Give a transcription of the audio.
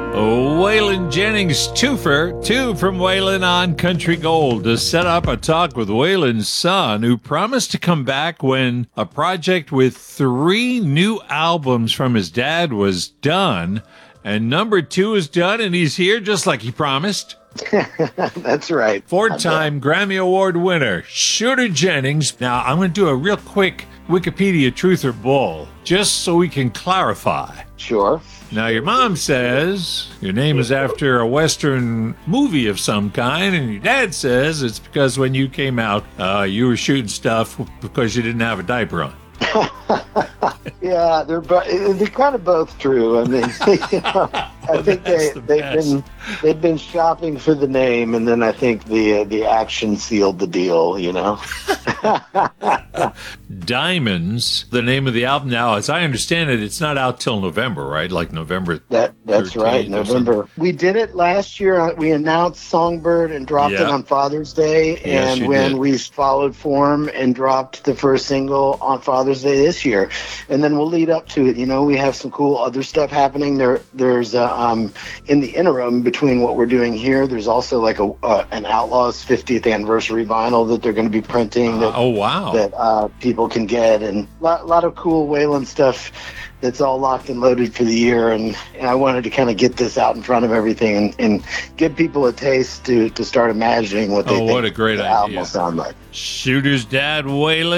Waylon Jennings twofer, two from Waylon on Country Gold to set up a talk with Waylon's son, who promised to come back when a project with 3 new albums from his dad was done. And number 2 is done, and he's here just like he promised. That's right. 4-time Grammy Award winner, Shooter Jennings. Now, I'm going to do a real quick Wikipedia truth or bull, just so we can clarify. Sure. Now, your mom says your name is after a Western movie of some kind, and your dad says it's because when you came out, you were shooting stuff because you didn't have a diaper on. Yeah, they're kind of both true. I mean, I think they've been shopping for the name, and then I think the action sealed the deal. Diamonds, the name of the album. Now, as I understand it, it's not out till November, right? Like November. That's right, November. We did it last year. We announced Songbird and dropped it on Father's Day, and we followed form and dropped the first single on Father's Day this year, and then we'll lead up to it. We have some cool other stuff happening. There's in the interim between what we're doing here, there's also like an Outlaws 50th anniversary vinyl that they're going to be printing. That people can get, and a lot of cool Waylon stuff that's all locked and loaded for the year. And I wanted to kind of get this out in front of everything and give people a taste to start imagining what they think what a great the idea. album will sound like. Shooter's dad, Waylon.